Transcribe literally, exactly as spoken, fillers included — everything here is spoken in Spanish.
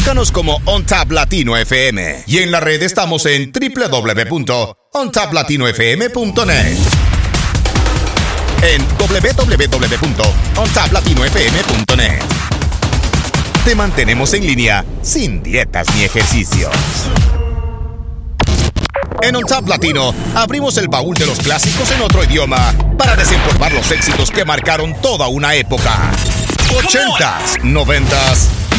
Búscanos como OnTap Latino F M y en la red estamos en doble u doble u doble u punto on tap latino f m punto net. En doble u doble u doble u punto on tap latino f m punto net. Te mantenemos en línea sin dietas ni ejercicios. En OnTap Latino abrimos el baúl de los clásicos en otro idioma para desempolvar los éxitos que marcaron toda una época. ochentas, noventas